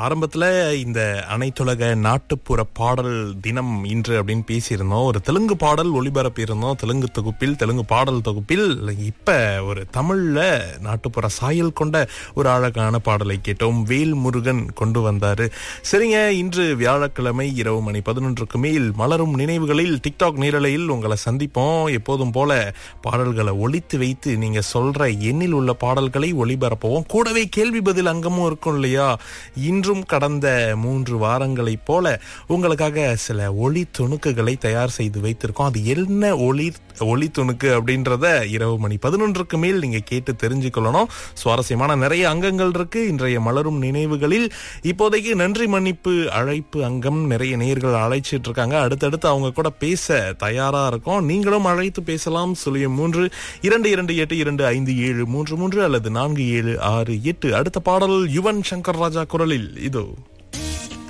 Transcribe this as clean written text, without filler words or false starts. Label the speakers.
Speaker 1: ஆரம்பத்துல இந்த அனைத்துலக நாட்டுப்புற பாடல் தினம் இன்று அப்படின்னு பேசியிருந்தோம். ஒரு தெலுங்கு பாடல் ஒளிபரப்பியிருந்தோம், தெலுங்கு தொகுப்பில், தெலுங்கு பாடல் தொகுப்பில். இப்ப ஒரு தமிழ்ல நாட்டுப்புற சாயல் கொண்ட ஒரு அழகான பாடலை கேட்டோம். வேல் முருகன் கொண்டு வந்தாரு. சரிங்க, இன்று வியாழக்கிழமை இரவு மணி 11க்கு மேல் மலரும் நினைவுகளில் டிக்டாக் நேரலையில் உங்களை சந்திப்போம். எப்போதும் போல பாடல்களை ஒலித்து வைத்து நீங்க சொல்ற எண்ணில் உள்ள பாடல்களை ஒளிபரப்பவும், கூடவே கேள்வி பதில் அங்கமும் இருக்கும் இல்லையா? இன்றும் கடந்த 3 வாரங்களைப் போல உங்களுக்காக சில ஒளி துணுக்குகளை தயார் செய்து வைத்திருக்கோம். அது என்ன ஒளி துணுக்கு அப்படின்றத இரவு மணி 11க்கு மேல் நீங்க கேட்டு தெரிஞ்சுக்கொள்ளணும். சுவாரஸ்யமான நிறைய அங்கங்கள் இருக்கு இன்றைய மலரும் நினைவுகளில். இப்போதைக்கு நன்றி மன்னிப்பு அழைப்பு அங்கம் நிறைய நேயர்கள் அழைச்சிட்டு இருக்காங்க. அடுத்தடுத்து அவங்க கூட பேச தயாரா இருக்கும். நீங்களும் அழைத்து பேசலாம். 0322282573 அல்லது 4768. அடுத்த பாடல் யுவன் சங்கர் ராஜா குரலில் இதோ.